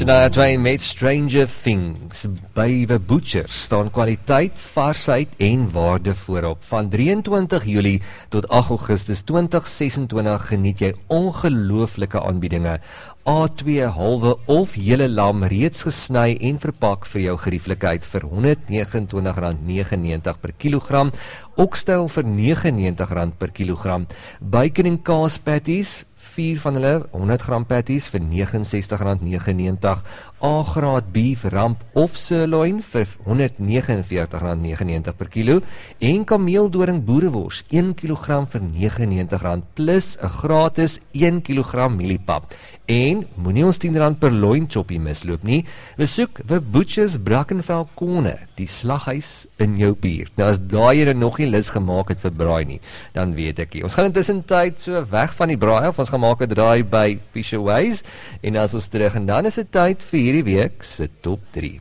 Shania Twain met Stranger Things. By The Butcher staan kwaliteit, varsheid en waarde voorop. Van 23 Julie tot 8 Augustus 2026 geniet jy ongelooflike aanbiedinge. A2 halwe of hele lam reeds gesny en verpak vir jou gerieflikheid vir R129,99 per kilogram, okstel vir R99 per kilogram, bacon en kaas patties, 4 van hulle 100 gram patties vir R69,99, A-graad beef ramp of sirloin vir R149,99 per kilo en kameeldoring boerewors 1 kilogram vir R99 plus 'n gratis 1 kilogram mieliepap. En moenie ons R10 per loin choppie misloop nie. Besoek The Butchers Brackenfell Corner, die slaghuis in jou buurt. Nou as daai jy nog nie lus gemaak het vir braai nie, dan weet ek nie. Ons gaan intussen tyd so weg van die braai af. Ons gaan maak 'n draai by Fisher-Ways en as ons terug en dan is dit tyd vir hierdie week se top 3.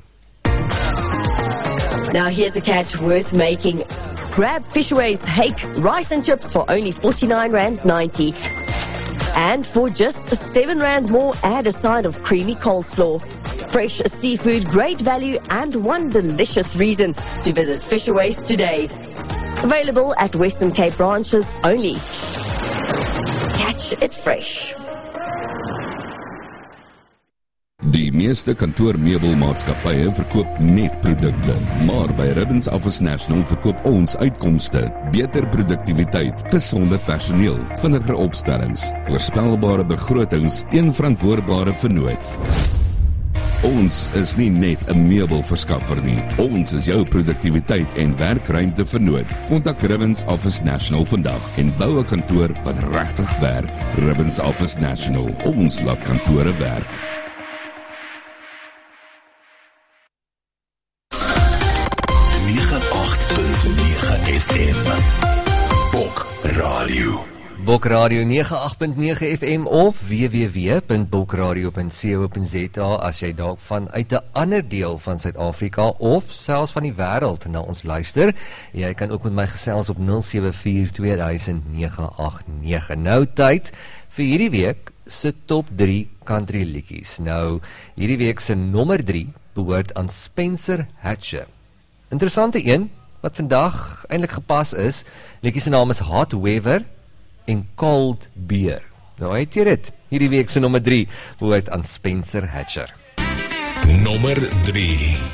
Now here's a catch worth making. Grab Fisher-Ways hake, rice and chips for only R49.90. And for just R7 more, add a side of creamy coleslaw. Fresh seafood, great value, and one delicious reason to visit Fisher-Ways today. Available at Western Cape branches only. Catch it fresh. Die meeste kantoormeubelmaatskappye verkoop net produkte, maar by Ribbons Office National verkoop ons uitkomste, beter produktiwiteit, gesonde personeel, vinniger opstellings, voorspelbare begrotings, een verantwoordbare vernoot. Ons is nie net 'n meubelverskaffer nie, ons is jou produktiwiteit en werkruimte vernoot. Kontak Ribbons Office National vandag en bou 'n kantoor wat regtig werk. Ribbons Office National, ons laat kantore werk. Bok Radio 98.9 FM of www.bokradio.co.za as jy dalk vanuit 'n ander deel van Suid-Afrika of selfs van die wêreld na ons luister. Jy kan ook met my gesels op 074-2000-989. Nou tyd vir hierdie week se top 3 country liedjies. Nou, hierdie week se nommer 3 behoort aan Spencer Hatcher. Interessante een wat vandag eintlik gepas is. Liedjie se naam is Hot Weather en Cold Beer. Nou het jy dit. Hierdie week se nommer 3 behoort aan Spencer Hatcher. Nommer 3.